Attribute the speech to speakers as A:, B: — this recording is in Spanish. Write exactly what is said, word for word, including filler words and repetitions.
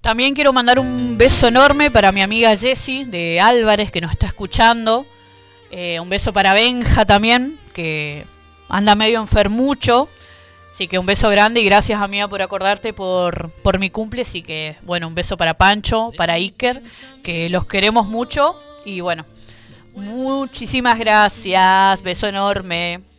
A: También quiero mandar un beso enorme para mi amiga Jessie de Álvarez, que nos está escuchando. Eh, un beso para Benja también, que anda medio enfermucho. Así que un beso grande y gracias, amiga, por acordarte por, por mi cumple. Así que, bueno, un beso para Pancho, para Iker, que los queremos mucho. Y bueno, muchísimas gracias. Beso enorme.